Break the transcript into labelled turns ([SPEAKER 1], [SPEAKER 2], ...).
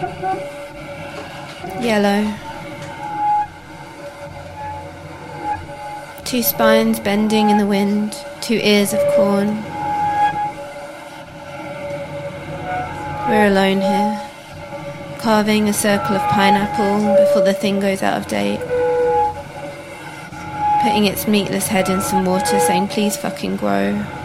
[SPEAKER 1] Yellow. Two spines bending in the wind, two ears of corn. We're alone here, carving a circle of pineapple before the thing goes out of date. Putting its meatless head in some water, saying please fucking grow.